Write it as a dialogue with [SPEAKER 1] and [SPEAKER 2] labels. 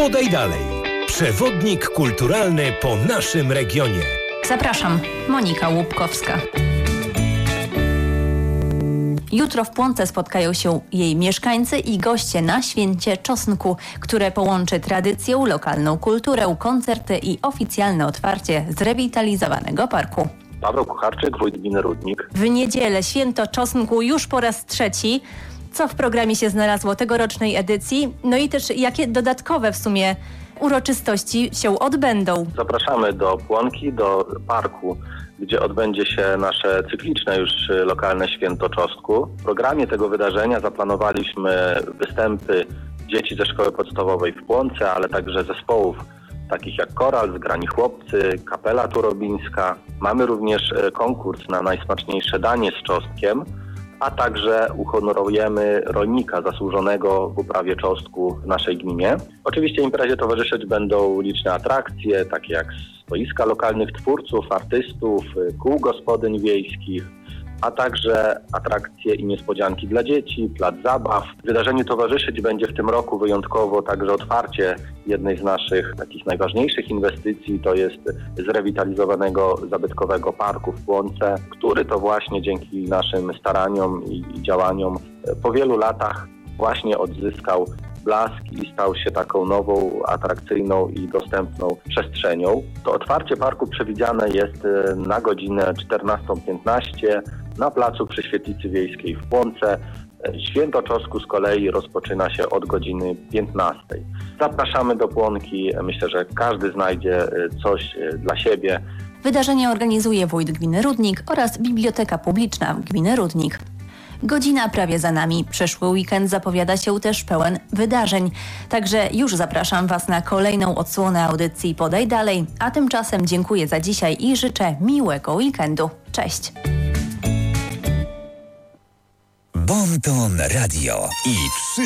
[SPEAKER 1] Podaj dalej. Przewodnik kulturalny po naszym regionie.
[SPEAKER 2] Zapraszam, Monika Łupkowska. Jutro w Płonce spotkają się jej mieszkańcy i goście na Święcie Czosnku, które połączy tradycję, lokalną kulturę, koncerty i oficjalne otwarcie zrewitalizowanego parku.
[SPEAKER 3] Paweł Kucharczyk, wójt gminy Rudnik.
[SPEAKER 2] W niedzielę Święto Czosnku już po raz 3. Co w programie się znalazło tegorocznej edycji? No i też jakie dodatkowe w sumie uroczystości się odbędą?
[SPEAKER 3] Zapraszamy do Płonki, do parku, gdzie odbędzie się nasze cykliczne już lokalne Święto Czosnku. W programie tego wydarzenia zaplanowaliśmy występy dzieci ze szkoły podstawowej w Płonce, ale także zespołów takich jak Koral, Zgrani Chłopcy, Kapela Turobińska. Mamy również konkurs na najsmaczniejsze danie z czosnkiem, a także uhonorujemy rolnika zasłużonego w uprawie czosnku w naszej gminie. Oczywiście imprezie towarzyszyć będą liczne atrakcje, takie jak stoiska lokalnych twórców, artystów, kół gospodyń wiejskich, a także atrakcje i niespodzianki dla dzieci, plac zabaw. Wydarzeniu towarzyszyć będzie w tym roku wyjątkowo także otwarcie jednej z naszych takich najważniejszych inwestycji, to jest zrewitalizowanego zabytkowego parku w Płonce, który to właśnie dzięki naszym staraniom i działaniom po wielu latach właśnie odzyskał blask i stał się taką nową, atrakcyjną i dostępną przestrzenią. To otwarcie parku przewidziane jest na godzinę 14:15 na placu przy Świetlicy Wiejskiej w Płonce. Święto Czosnku z kolei rozpoczyna się od godziny 15:00. Zapraszamy do Płonki. Myślę, że każdy znajdzie coś dla siebie.
[SPEAKER 2] Wydarzenie organizuje wójt gminy Rudnik oraz Biblioteka Publiczna Gminy Rudnik. Godzina prawie za nami. Przyszły weekend zapowiada się też pełen wydarzeń. Także już zapraszam Was na kolejną odsłonę audycji Podaj Dalej. A tymczasem dziękuję za dzisiaj i życzę miłego weekendu. Cześć!
[SPEAKER 1] Bon Ton Radio i